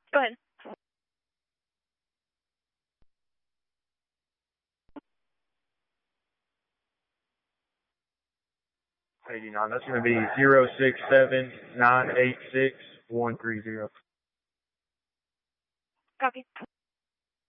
Go ahead. That's going to be 067-986-130. Copy.